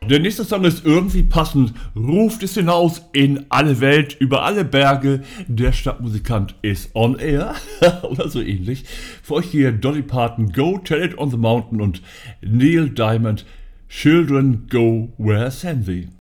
der nächste Song ist irgendwie passend. Ruft es hinaus in alle Welt, über alle Berge. Der Stadtmusikant ist on air. Oder so ähnlich. Für euch hier Dolly Parton, Go Tell It on the Mountain und Neil Diamond, Children Go Where I Send Thee.